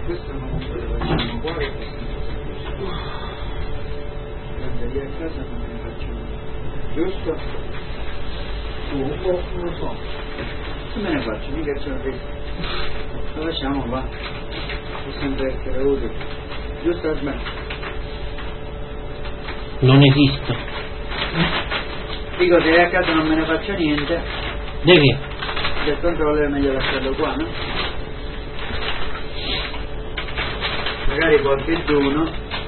questo non lo facciamo qua e guarda, io a casa non ne faccio niente, giusto? Non lo so, che me ne faccio, mica ce l'ho detto, lo facciamo qua, può sempre essere utile, giusto o sbaglio? Non esisto. Dico, se a casa non me ne faccio niente, Di che? del controllo è meglio lasciarlo qua, no? Magari qualcuno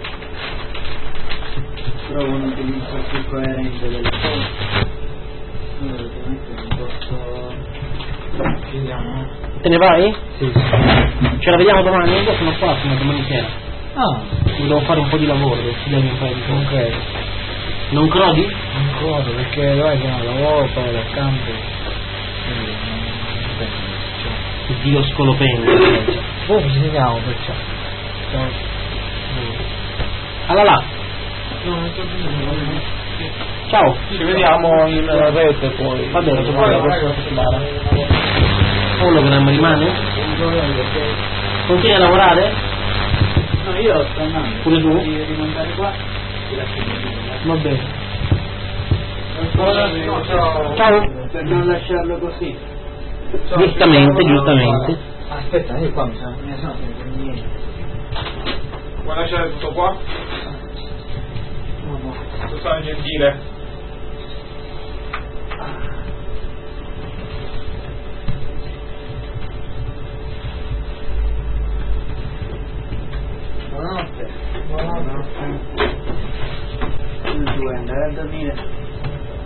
trova un utilizzo più coerente delle cose. Ovviamente non posso. Chiudiamo. Te ne vai? Sì. Ce la vediamo domani? Io sono qua fino a domani sera. Ah, Devo fare un po' di lavoro, devo studiare un paio di cose. non credo. Non crodi? Non credo, perché dov'è che non lavoro, poi dal campo. Quindi non penso. Dio scolopendo. Poi ci vediamo perciò. Ciao. Alla là. Ciao. Ci vediamo in rete poi. Va bene, poi vai, la vai. prossima settimana. Hologram rimane? Continui a lavorare? No, io sto andando. Pure tu? Devi rimandare qua. Ti lascio il Va bene. no, Ciao. per non lasciarlo così. Giustamente, giustamente. Aspetta, io qua mi sono senza niente. Vuoi lasciare tutto qua? No. Tu sei gentile. Buonanotte. Tu vuoi andare a dormire?